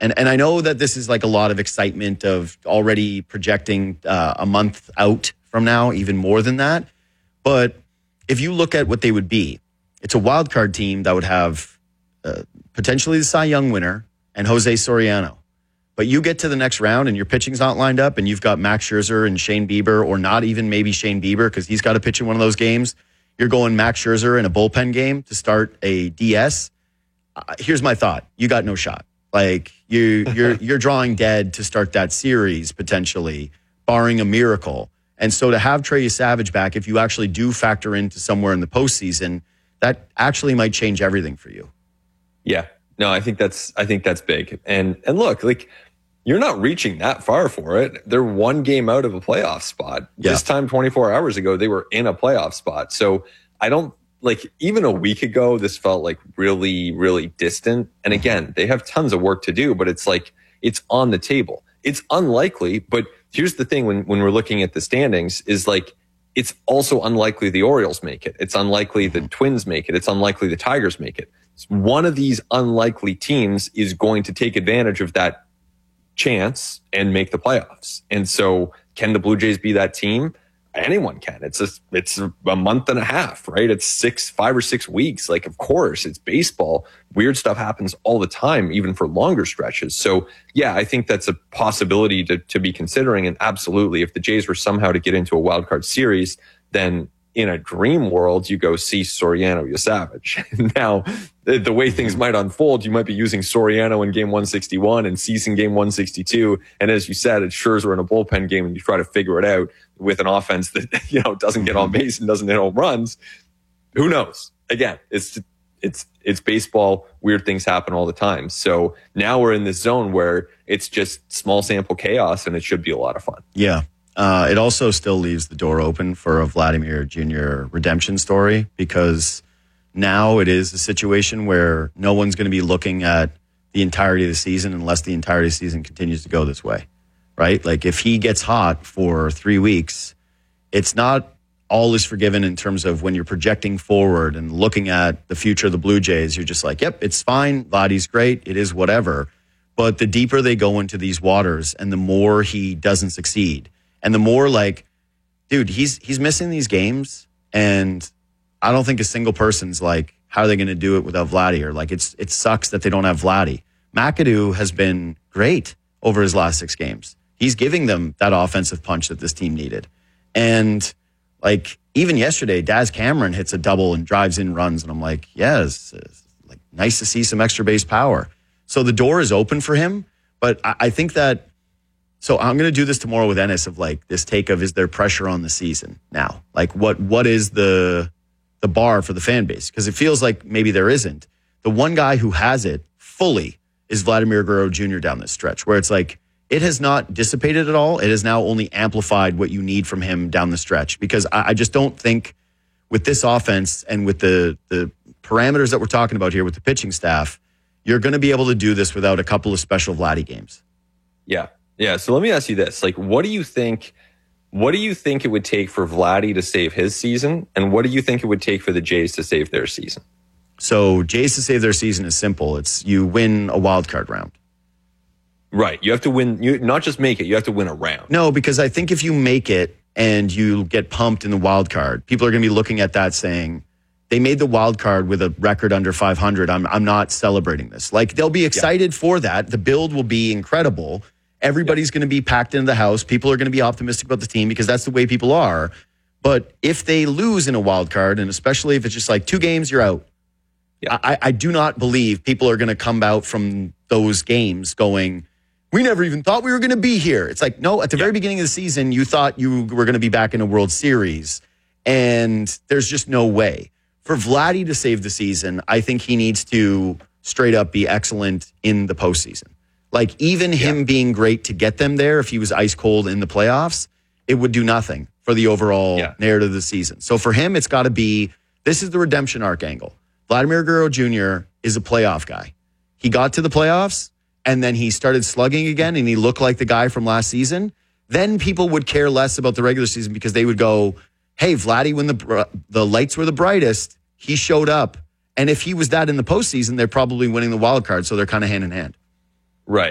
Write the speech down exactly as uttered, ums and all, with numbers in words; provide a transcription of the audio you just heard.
And and I know that this is like a lot of excitement of already projecting uh, a month out from now, even more than that. But if you look at what they would be, it's a wild card team that would have uh, potentially the Cy Young winner and Jose Soriano. But you get to the next round and your pitching's not lined up and you've got Max Scherzer and Shane Bieber, or not even maybe Shane Bieber because he's got to pitch in one of those games. You're going Max Scherzer in a bullpen game to start a D S. Uh, here's my thought. You got no shot. Like you, you're you're drawing dead to start that series potentially, barring a miracle. And so to have Trey Savage back, if you actually do factor into somewhere in the postseason, that actually might change everything for you. Yeah. No, I think that's I think that's big. And and look, like you're not reaching that far for it. They're one game out of a playoff spot. Yeah. This time twenty-four hours ago, they were in a playoff spot. So I don't like even a week ago, this felt like really, really distant. And again, they have tons of work to do, but it's like it's on the table. It's unlikely, but here's the thing when, when we're looking at the standings is like it's also unlikely the Orioles make it. It's unlikely the Twins make it. It's unlikely the Tigers make it. One of these unlikely teams is going to take advantage of that chance and make the playoffs. And so can the Blue Jays be that team? Anyone can. It's a, it's a month and a half, right? It's six, five or six weeks. Like, of course, it's baseball. Weird stuff happens all the time, even for longer stretches. So yeah, I think that's a possibility to, to be considering. And absolutely, if the Jays were somehow to get into a wild card series, then in a dream world, you go see Soriano, you Savage. Now, the, the way things might unfold, you might be using Soriano in game one sixty-one and Cease in game one sixty-two. And as you said, it's Scherzer in a bullpen game and you try to figure it out with an offense that, you know, doesn't get on base and doesn't hit home runs. Who knows? Again, it's, it's, it's baseball. Weird things happen all the time. So now we're in this zone where it's just small sample chaos and it should be a lot of fun. Yeah. Uh, it also still leaves the door open for a Vladimir Junior redemption story, because now it is a situation where no one's going to be looking at the entirety of the season unless the entirety of the season continues to go this way, right? Like if he gets hot for three weeks, it's not all is forgiven in terms of when you're projecting forward and looking at the future of the Blue Jays. You're just like, yep, it's fine. Vladdy's great. It is whatever. But the deeper they go into these waters and the more he doesn't succeed, and the more like, dude, he's he's missing these games, and I don't think a single person's like, how are they going to do it without Vladdy? Or like, it's it sucks that they don't have Vladdy. McAdoo has been great over his last six games. He's giving them that offensive punch that this team needed. And like even yesterday, Daz Cameron hits a double and drives in runs, and I'm like, yeah, it's, it's like nice to see some extra base power. So the door is open for him, but I, I think that. So I'm going to do this tomorrow with Ennis of like this take of, is there pressure on the season now? Like what what is the the bar for the fan base? Because it feels like maybe there isn't. The one guy who has it fully is Vladimir Guerrero Junior down this stretch, where it's like it has not dissipated at all. It has now only amplified what you need from him down the stretch. Because I, I just don't think with this offense and with the the parameters that we're talking about here with the pitching staff, you're going to be able to do this without a couple of special Vladdy games. Yeah. Yeah, so let me ask you this. Like, what do you think what do you think it would take for Vladdy to save his season? And what do you think it would take for the Jays to save their season? So Jays to save their season is simple. It's you win a wild card round. Right. You have to win, you not just make it, you have to win a round. No, because I think if you make it and you get pumped in the wild card, people are going to be looking at that saying, they made the wild card with a record under five hundred. I'm I'm not celebrating this. Like, they'll be excited yeah. for that. The build will be incredible. Everybody's going to be packed into the house. People are going to be optimistic about the team because that's the way people are. But if they lose in a wild card, and especially if it's just like two games, you're out. Yeah. I, I do not believe people are going to come out from those games going, we never even thought we were going to be here. It's like, no, at the yeah. very beginning of the season, you thought you were going to be back in a World Series. And there's just no way. For Vladdy to save the season, I think he needs to straight up be excellent in the postseason. Like, even him yeah. being great to get them there, if he was ice cold in the playoffs, it would do nothing for the overall yeah. narrative of the season. So for him, it's got to be, this is the redemption arc angle. Vladimir Guerrero Junior is a playoff guy. He got to the playoffs, and then he started slugging again, and he looked like the guy from last season. Then people would care less about the regular season because they would go, hey, Vladdy, when the the lights were the brightest, he showed up. And if he was that in the postseason, they're probably winning the wild card, so they're kind of hand in hand.